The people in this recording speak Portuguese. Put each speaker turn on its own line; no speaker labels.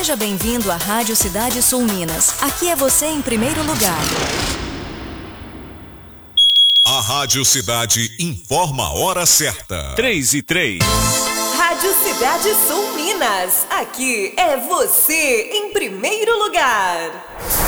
Seja bem-vindo à Rádio Cidade Sul Minas. Aqui é você em primeiro lugar.
A Rádio Cidade informa a hora certa.
3:03.
Rádio Cidade Sul Minas. Aqui é você em primeiro lugar.